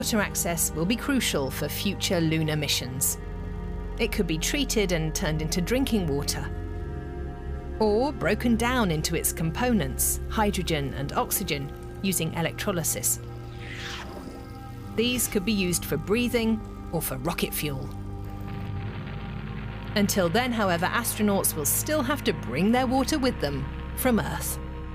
Water access will be crucial for future lunar missions. It could be treated and turned into drinking water, or broken down into its components, hydrogen and oxygen, using electrolysis. These could be used for breathing or for rocket fuel. Until then, however, astronauts will still have to bring their water with them from Earth.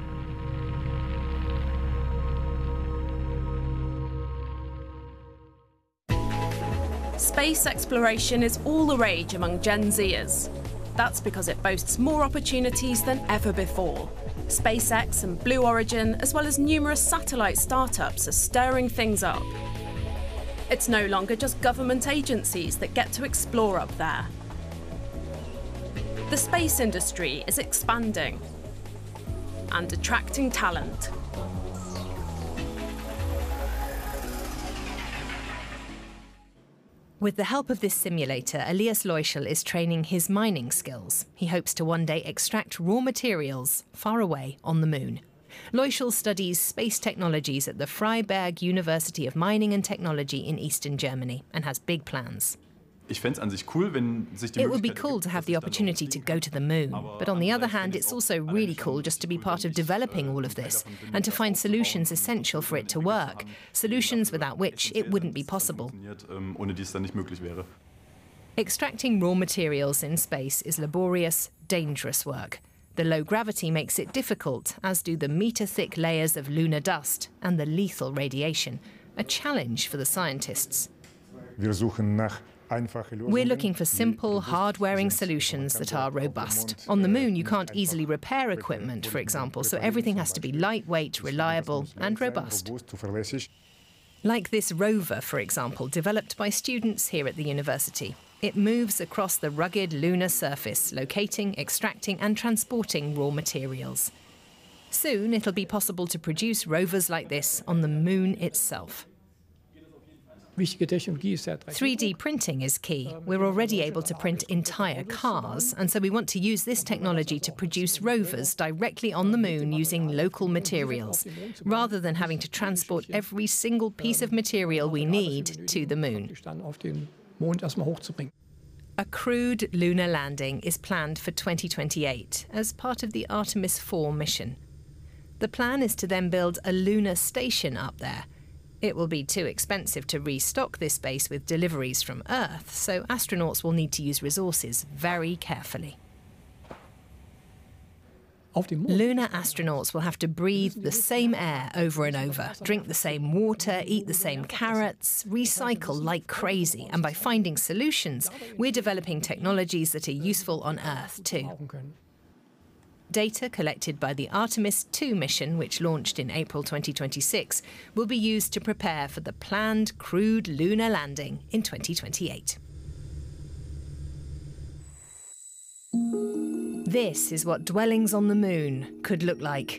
Space exploration is all the rage among Gen Zers. That's because it boasts more opportunities than ever before. SpaceX and Blue Origin, as well as numerous satellite startups, are stirring things up. It's no longer just government agencies that get to explore up there. The space industry is expanding and attracting talent. With the help of this simulator, Elias Leuschel is training his mining skills. He hopes to one day extract raw materials far away on the moon. Leuschel studies space technologies at the Freiberg University of Mining and Technology in eastern Germany and has big plans. It would be cool to have the opportunity to go to the moon, but on the other hand, it's also really cool just to be part of developing all of this and to find solutions essential for it to work, solutions without which it wouldn't be possible. Extracting raw materials in space is laborious, dangerous work. The low gravity makes it difficult, as do the metre-thick layers of lunar dust and the lethal radiation, a challenge for the scientists. We're looking for simple, hard-wearing solutions that are robust. On the moon, you can't easily repair equipment, for example, so everything has to be lightweight, reliable, and robust. Like this rover, for example, developed by students here at the university. It moves across the rugged lunar surface, locating, extracting, and transporting raw materials. Soon, it'll be possible to produce rovers like this on the moon itself. 3D printing is key. We're already able to print entire cars, and so we want to use this technology to produce rovers directly on the moon using local materials, rather than having to transport every single piece of material we need to the moon. A crewed lunar landing is planned for 2028 as part of the Artemis 4 mission. The plan is to then build a lunar station up there. It will be too expensive to restock this base with deliveries from Earth, so astronauts will need to use resources very carefully. Lunar astronauts will have to breathe the same air over and over, drink the same water, eat the same carrots, recycle like crazy, and by finding solutions, we're developing technologies that are useful on Earth too. Data collected by the Artemis 2 mission, which launched in April 2026, will be used to prepare for the planned crewed lunar landing in 2028. This is what dwellings on the moon could look like.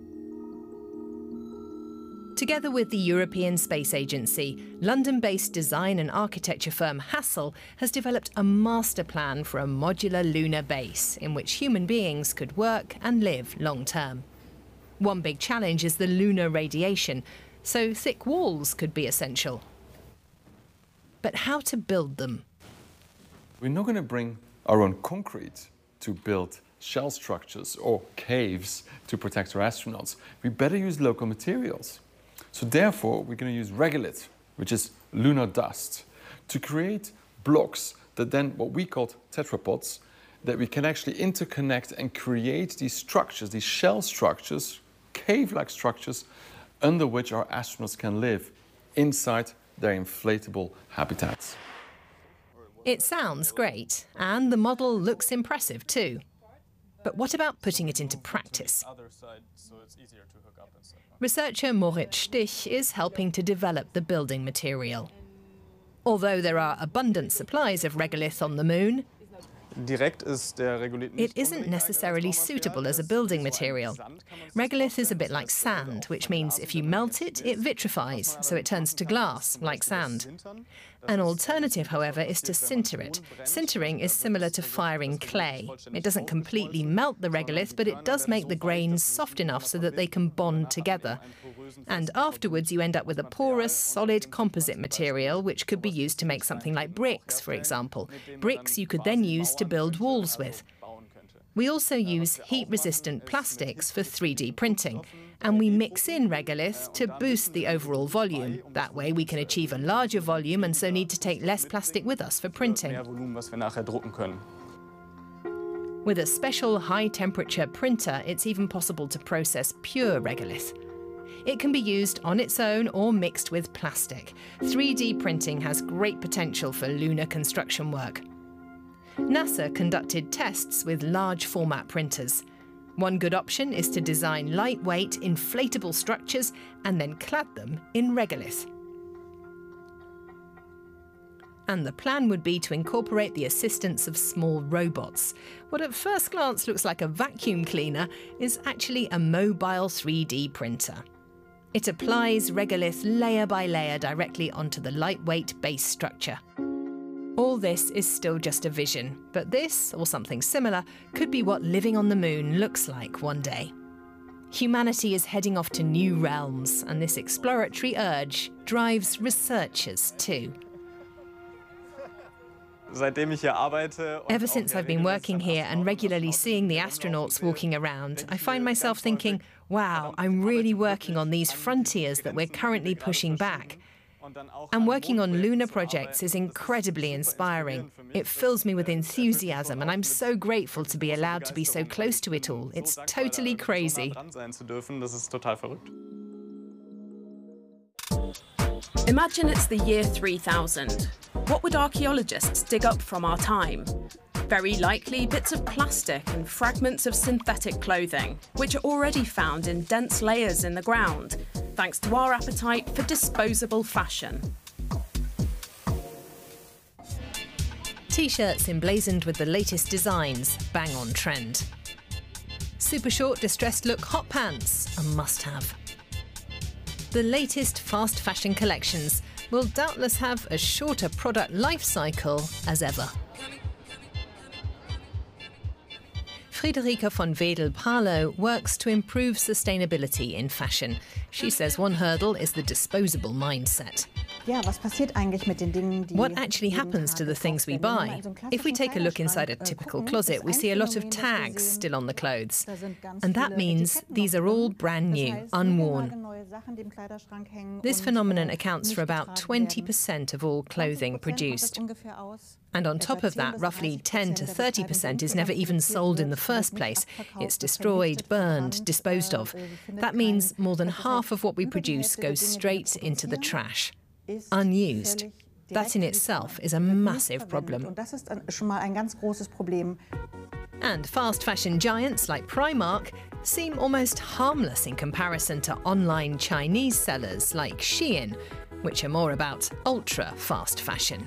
Together with the European Space Agency, London-based design and architecture firm Hassel has developed a master plan for a modular lunar base in which human beings could work and live long-term. One big challenge is the lunar radiation, so thick walls could be essential. But how to build them? We're not going to bring our own concrete to build shell structures or caves to protect our astronauts. We better use local materials. So therefore, we're going to use regolith, which is lunar dust, to create blocks that then, what we call tetrapods, that we can actually interconnect and create these structures, these shell structures, cave-like structures, under which our astronauts can live inside their inflatable habitats. It sounds great, and the model looks impressive too. But what about putting it into practice? Researcher Moritz Stich is helping to develop the building material. Although there are abundant supplies of regolith on the moon, It isn't necessarily suitable as a building material. Regolith is a bit like sand, which means if you melt it, it vitrifies, so it turns to glass, like sand. An alternative, however, is to sinter it. Sintering is similar to firing clay. It doesn't completely melt the regolith, but it does make the grains soft enough so that they can bond together. And afterwards you end up with a porous, solid composite material which could be used to make something like bricks, for example. Bricks you could then use to build walls with. We also use heat-resistant plastics for 3D printing, and we mix in regolith to boost the overall volume. That way we can achieve a larger volume and so need to take less plastic with us for printing. With a special high-temperature printer, it's even possible to process pure regolith. It can be used on its own or mixed with plastic. 3D printing has great potential for lunar construction work. NASA conducted tests with large format printers. One good option is to design lightweight, inflatable structures and then clad them in regolith. And the plan would be to incorporate the assistance of small robots. What at first glance looks like a vacuum cleaner is actually a mobile 3D printer. It applies regolith layer by layer directly onto the lightweight base structure. All this is still just a vision, but this, or something similar, could be what living on the moon looks like one day. Humanity is heading off to new realms, and this exploratory urge drives researchers too. Ever since I've been working here and regularly seeing the astronauts walking around, I find myself thinking, wow, I'm really working on these frontiers that we're currently pushing back. And working on lunar projects is incredibly inspiring. It fills me with enthusiasm, and I'm so grateful to be allowed to be so close to it all. It's totally crazy. Imagine it's the year 3000. What would archaeologists dig up from our time? Very likely bits of plastic and fragments of synthetic clothing, which are already found in dense layers in the ground, thanks to our appetite for disposable fashion. T-shirts emblazoned with the latest designs, bang on trend. Super short distressed look hot pants, a must-have. The latest fast fashion collections will doubtless have a shorter product life cycle as ever. Friederike von Wedel-Palow works to improve sustainability in fashion. She says one hurdle is the disposable mindset. What actually happens to the things we buy? If we take a look inside a typical closet, we see a lot of tags still on the clothes. And that means these are all brand new, unworn. This phenomenon accounts for about 20% of all clothing produced. And on top of that, roughly 10 to 30% is never even sold in the first place. It's destroyed, burned, disposed of. That means more than half of what we produce goes straight into the trash. Unused. That in itself is a massive problem. And fast fashion giants like Primark seem almost harmless in comparison to online Chinese sellers like Shein, which are more about ultra-fast fashion.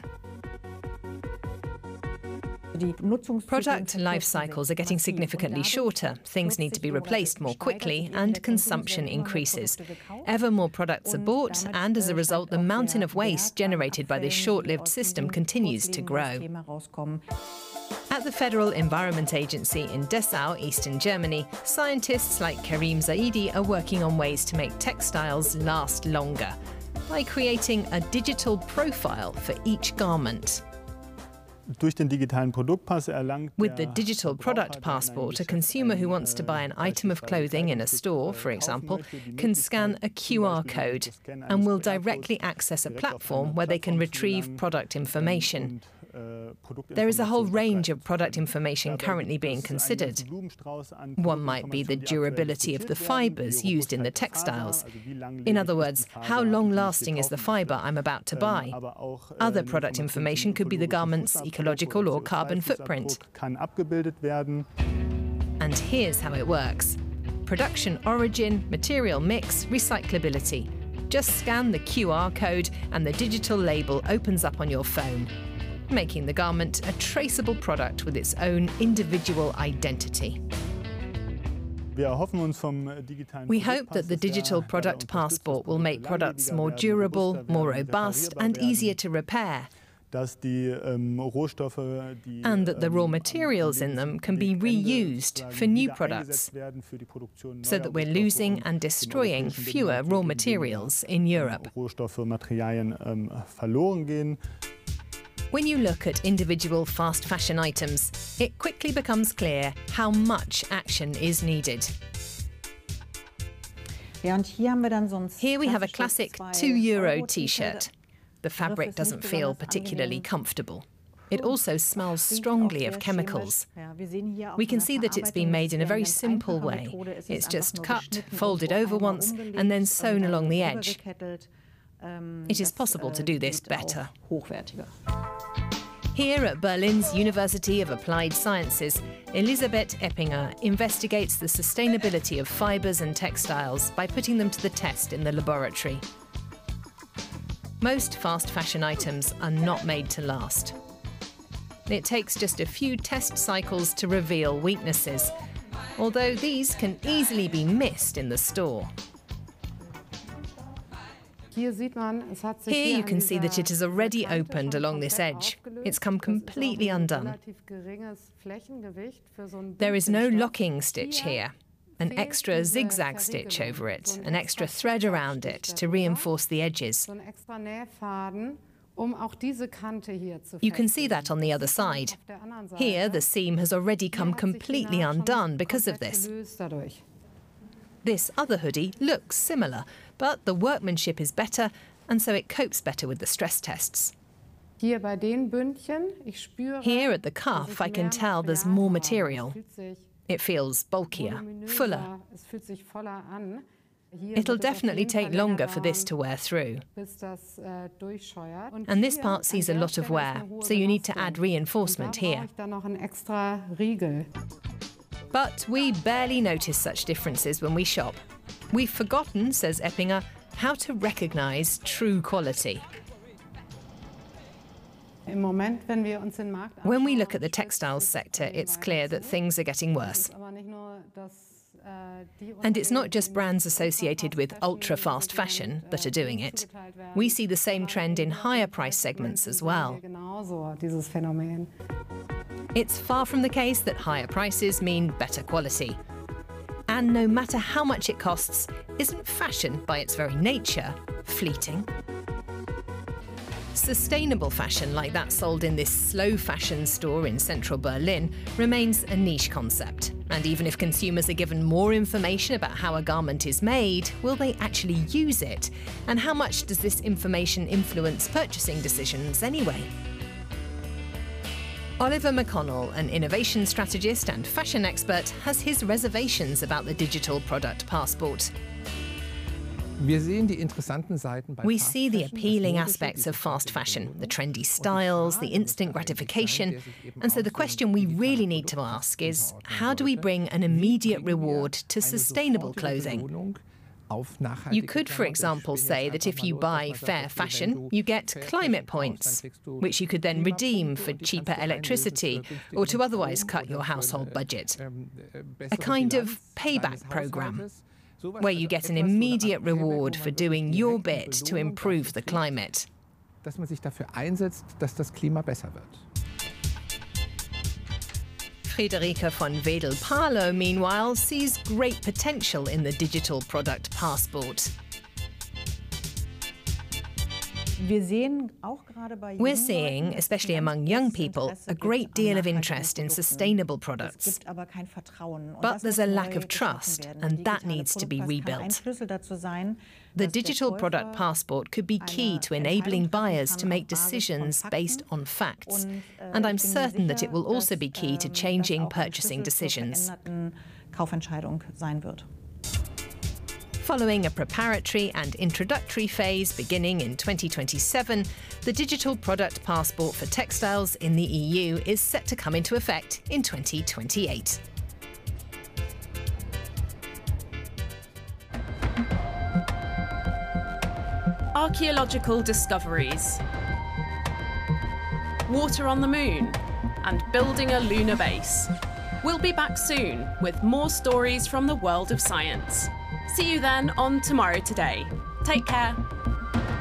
Product life cycles are getting significantly shorter, things need to be replaced more quickly, and consumption increases. Ever more products are bought, and as a result, the mountain of waste generated by this short-lived system continues to grow. At the Federal Environment Agency in Dessau, eastern Germany, scientists like Karim Zaidi are working on ways to make textiles last longer by creating a digital profile for each garment. With the digital product passport, a consumer who wants to buy an item of clothing in a store, for example, can scan a QR code and will directly access a platform where they can retrieve product information. There is a whole range of product information currently being considered. One might be the durability of the fibres used in the textiles. In other words, how long-lasting is the fibre I'm about to buy? Other product information could be the garment's ecological or carbon footprint. And here's how it works. Production origin, material mix, recyclability. Just scan the QR code and the digital label opens up on your phone. making the garment a traceable product with its own individual identity. We hope that the digital product passport will make products more durable, more robust, and easier to repair, and that the raw materials in them can be reused for new products, so that we're losing and destroying fewer raw materials in Europe. When you look at individual fast fashion items, it quickly becomes clear how much action is needed. Here we have a classic €2 t-shirt. The fabric doesn't feel particularly comfortable. It also smells strongly of chemicals. We can see that it's been made in a very simple way. It's just cut, folded over once, and then sewn along the edge. It is possible to do this better. Here at Berlin's University of Applied Sciences, Elisabeth Eppinger investigates the sustainability of fibres and textiles by putting them to the test in the laboratory. Most fast fashion items are not made to last. It takes just a few test cycles to reveal weaknesses, although these can easily be missed in the store. Here you can see that it has already opened along this edge. It's come completely undone. There is no locking stitch here. An extra zigzag stitch over it, an extra thread around it to reinforce the edges. You can see that on the other side. Here, the seam has already come completely undone because of this. This other hoodie looks similar, but the workmanship is better, and so it copes better with the stress tests. Here at the cuff, I can tell there's more material. It feels bulkier, fuller. It'll definitely take longer for this to wear through. And this part sees a lot of wear, so you need to add reinforcement here. But we barely notice such differences when we shop. We've forgotten, says Eppinger, how to recognise true quality. When we look at the textiles sector, it's clear that things are getting worse. And it's not just brands associated with ultra-fast fashion that are doing it. We see the same trend in higher price segments as well. It's far from the case that higher prices mean better quality. And no matter how much it costs, isn't fashion by its very nature fleeting? Sustainable fashion like that sold in this slow fashion store in central Berlin remains a niche concept. And even if consumers are given more information about how a garment is made, will they actually use it? And how much does this information influence purchasing decisions anyway? Oliver McConnell, an innovation strategist and fashion expert, has his reservations about the digital product passport. We see the appealing aspects of fast fashion, the trendy styles, the instant gratification. And so the question we really need to ask is, how do we bring an immediate reward to sustainable clothing? You could, for example, say that if you buy fair fashion, you get climate points, which you could then redeem for cheaper electricity or to otherwise cut your household budget. A kind of payback program, where you get an immediate reward for doing your bit to improve the climate. Friederike von Wedel-Palo, meanwhile, sees great potential in the digital product passport. We're seeing, especially among young people, a great deal of interest in sustainable products. But there's a lack of trust, and that needs to be rebuilt. The digital product passport could be key to enabling buyers to make decisions based on facts. And I'm certain that it will also be key to changing purchasing decisions. Following a preparatory and introductory phase beginning in 2027, the digital product passport for textiles in the EU is set to come into effect in 2028. Archaeological discoveries. water on the moon, and building a lunar base. We'll be back soon with more stories from the world of science. See you then on Tomorrow Today. Take care.